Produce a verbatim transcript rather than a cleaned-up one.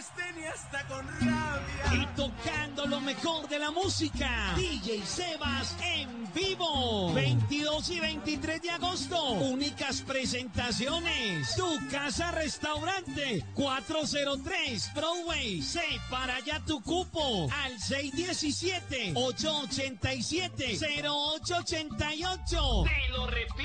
moleste ni hasta con rabia. Y tocando lo mejor de la música, D J Sebas en vivo. veintidós y veintitrés de agosto, únicas presentaciones. Tu Casa Restaurante, cuatrocientos tres Broadway. Separa ya tu cupo al seis uno siete, ocho ocho siete, cero ocho ocho ocho. Te lo repito.